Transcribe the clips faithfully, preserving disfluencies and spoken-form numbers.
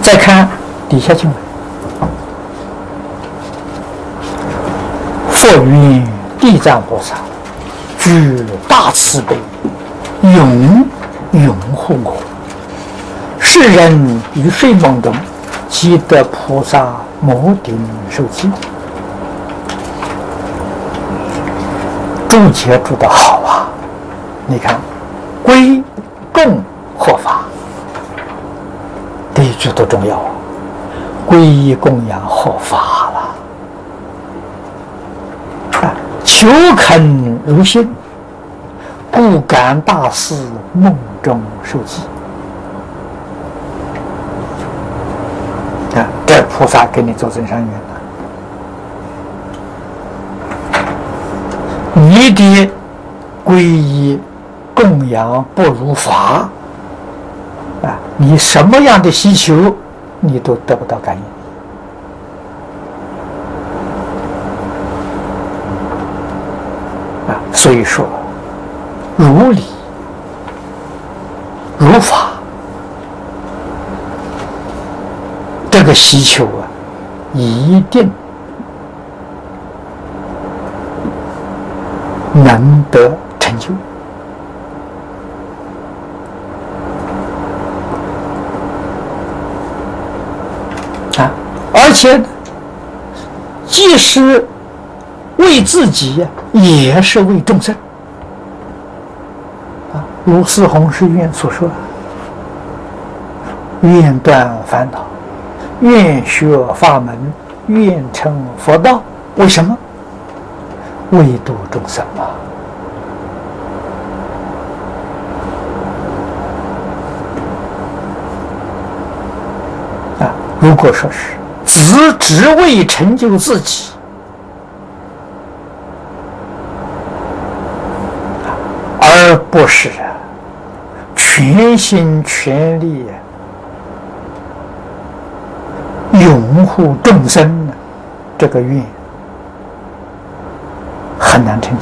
再看底下经文，佛云地藏菩萨具大慈悲，永永护我。世人于睡梦中，即得菩萨摩顶受记。注解注得好啊！你看，归供hộ法，第一句多重要啊！皈依供养hộ法了，啊，求恳如信，故感大事梦中受记。啊，这菩萨给你做增上缘了。你的皈依供养不如法啊，你什么样的需求你都得不到感应啊。所以说，如理如法这个需求啊，一定能得成就啊！而且，既是为自己，也是为众生啊。如四弘誓愿所说：“愿断烦恼，愿学法门，愿成佛道。”为什么？为度众生嘛。啊，如果说是只只为成就自己，而不是全心全力拥护众生，这个愿很难成就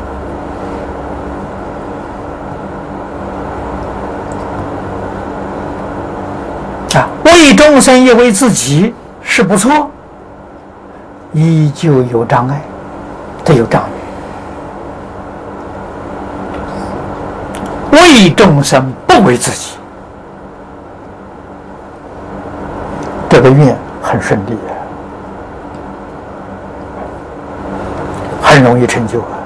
啊！为众生也为自己是不错，依旧有障碍，这有障碍。为众生不为自己，这个愿很顺利啊，很容易成就啊！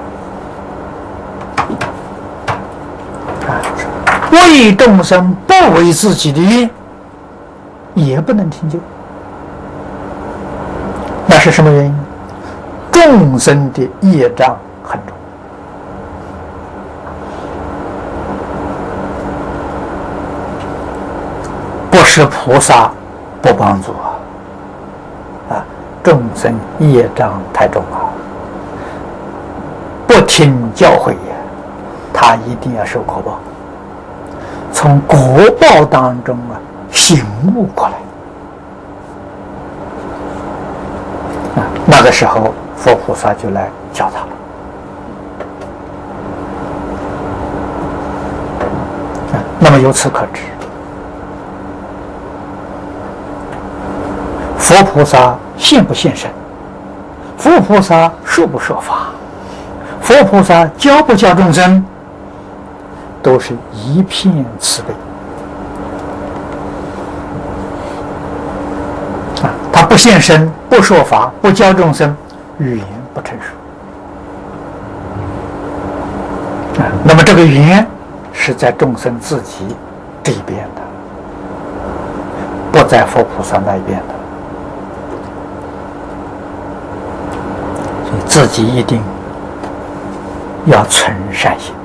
啊，为众生不为自己的愿，也不能成就。那是什么原因？众生的业障很重。不是菩萨不帮助啊！啊，众生业障太重了，不听教诲呀，他一定要受果报。从果报当中啊醒悟过来啊，那个时候佛菩萨就来教他了。啊，那么由此可知，佛菩萨现不现身，佛菩萨说不说法，佛菩萨教不教众生，都是一片慈悲啊！他不现身，不说法，不教众生，语言不成熟啊。那么这个缘是在众生自己这一边的，不在佛菩萨那一边的。自己一定要存善心，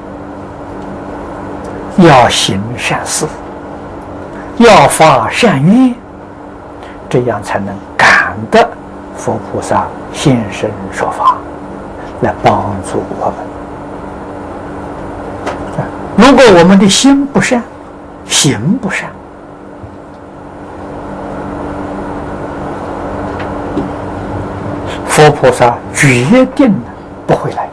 要行善事，要发善愿，这样才能感得佛菩萨现身说法，来帮助我们。如果我们的心不善，行不善，佛菩萨决定不会来。